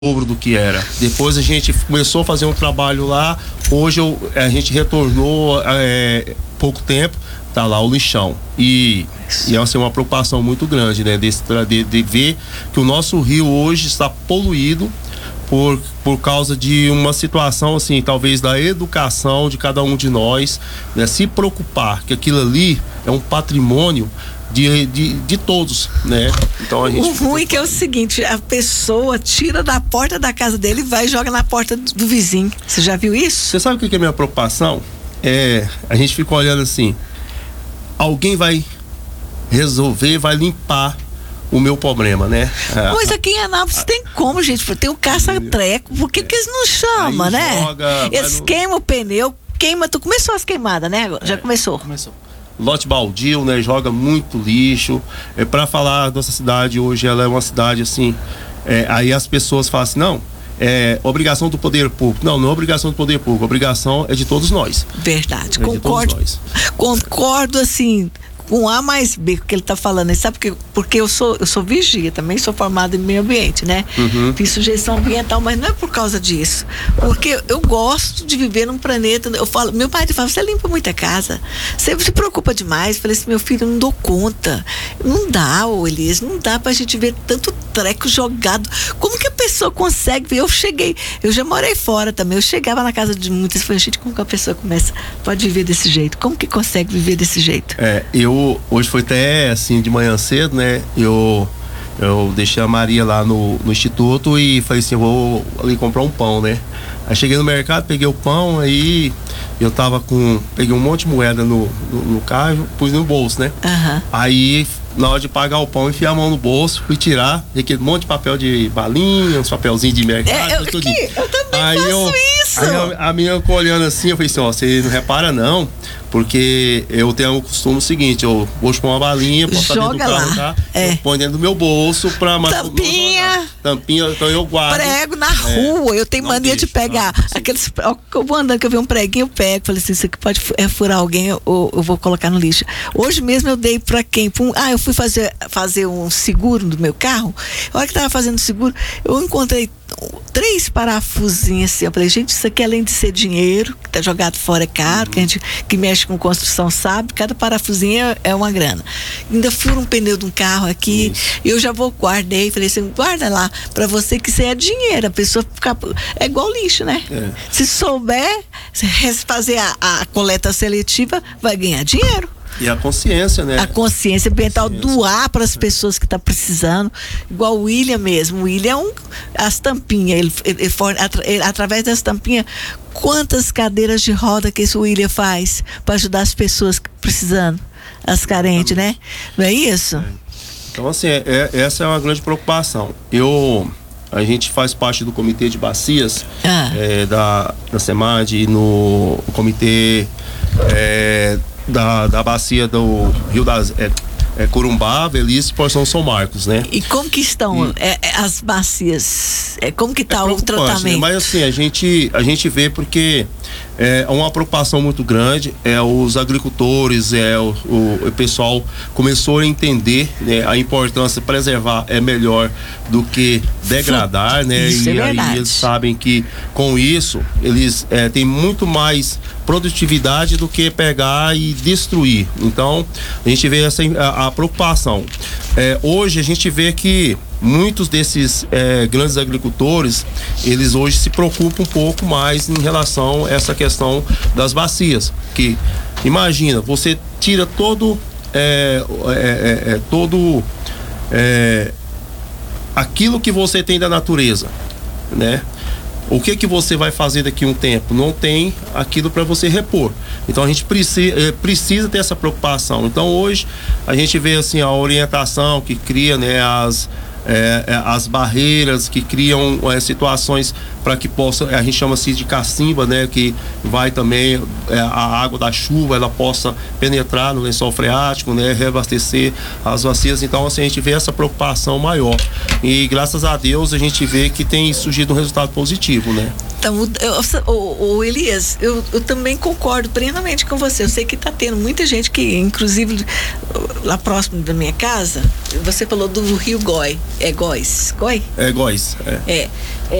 dobro do que era. Depois a gente começou a fazer um trabalho lá. Hoje a gente retornou pouco tempo, tá lá o lixão. E essa é uma preocupação muito grande, né? De ver que o nosso rio hoje está poluído por causa de uma situação assim, talvez da educação de cada um de nós, né? Se preocupar que aquilo ali é um patrimônio de todos, né? Então a gente... O ruim que é o seguinte, a pessoa tira da porta da casa dele e vai e joga na porta do vizinho. Você já viu isso? Você sabe o que é a minha preocupação? A gente fica olhando assim, alguém vai resolver, vai limpar o meu problema, né? Mas aqui em Anápolis tem como, gente, tem o caça-treco, por que eles não chamam, né? Eles queimam o pneu, tu começou as queimadas, né? Já começou. Lote baldio, né? Joga muito lixo. Para falar dessa cidade hoje, ela é uma cidade assim. Aí as pessoas falam assim, não, é obrigação do poder público. Não, não é obrigação do poder público, a obrigação é de todos nós. Verdade, concordo assim, com A mais B, que ele tá falando, sabe porque eu sou vigia, também sou formada em meio ambiente, né? Fiz sujeição ambiental, mas não é por causa disso, porque eu gosto de viver num planeta. Eu falo, meu pai fala, você limpa muita casa, você se preocupa demais. Eu falei assim, meu filho, eu não dou conta, não dá, Elias, não dá pra gente ver tanto treco jogado. Como que a pessoa consegue ver? Eu já morei fora também, eu chegava na casa de muitas, falei, gente, como que a pessoa pode viver desse jeito? Como que consegue viver desse jeito? Hoje foi até assim de manhã cedo, né? Eu deixei a Maria lá no instituto e falei assim, eu vou ali comprar um pão, né? Aí cheguei no mercado, peguei o pão, aí eu peguei um monte de moeda no carro, pus no bolso, né? Aí na hora de pagar o pão, enfiei a mão no bolso, fui tirar, aquele monte de papel de balinha, uns papelzinhos de mercado, eu também faço isso. Aí a menina ficou olhando assim, eu falei assim, você não repara não, porque eu tenho o costume seguinte, eu vou chupar uma balinha, posso dentro do carro, tá? Eu ponho dentro do meu bolso pra... Tampinha, então eu guardo. Prego na rua, eu tenho mania de pegar aqueles... Eu vou andando, que eu vi um preguinho, eu pego, falei assim, isso aqui pode furar alguém, eu vou colocar no lixo. Hoje mesmo eu dei pra quem? Eu fui fazer um seguro do meu carro. A hora que tava fazendo seguro, eu encontrei 3 parafusinhos assim. Eu falei, gente, isso aqui além de ser dinheiro, que tá jogado fora é caro, que a gente que mexe com construção sabe, cada parafusinho é uma grana. Ainda fura um pneu de um carro aqui, eu já guardei, falei assim, guarda lá, pra você que isso é dinheiro, a pessoa ficar... É igual lixo, né? Se souber fazer a coleta seletiva, vai ganhar dinheiro. E a consciência, né? A consciência ambiental, doar para as pessoas que estão precisando. Igual o William mesmo. O William as tampinhas, ele através das tampinhas, quantas cadeiras de roda que esse William faz para ajudar as pessoas precisando, as carentes, né? Não é isso? Então, assim, essa é uma grande preocupação. A gente faz parte do comitê de bacias da SEMAD, no comitê da bacia do Rio das Corumbá, Velhice, Porção São Marcos, né? E como que estão as bacias? Como que está o tratamento? Né? Mas assim, a gente vê porque é uma preocupação muito grande, os agricultores, o pessoal começou a entender, né, a importância de preservar é melhor do que degradar, né? Isso é verdade. Aí eles sabem que com isso eles têm muito mais produtividade do que pegar e destruir. Então a gente vê a preocupação. Hoje a gente vê que muitos desses grandes agricultores, eles hoje se preocupam um pouco mais em relação a essa questão das bacias, que imagina, você tira todo aquilo que você tem da natureza, né? O que você vai fazer daqui a um tempo? Não tem aquilo para você repor. Então a gente precisa ter essa preocupação. Então hoje a gente vê assim a orientação que cria, né, as barreiras que criam situações para que possa, a gente chama assim de cacimba, né, que vai também a água da chuva, ela possa penetrar no lençol freático, né, reabastecer as bacias. Então assim, a gente vê essa preocupação maior e graças a Deus a gente vê que tem surgido um resultado positivo, né? Então, Elias, eu também concordo plenamente com você. Eu sei que está tendo muita gente que, inclusive lá próximo da minha casa, você falou do Rio Gói. É góis? Goi? É góis. É.